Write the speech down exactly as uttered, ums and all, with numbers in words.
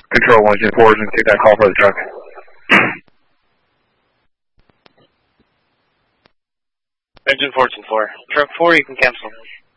Control one, Engine four is going to take that call for the truck. Engine four, Engine four. Truck four, you can cancel.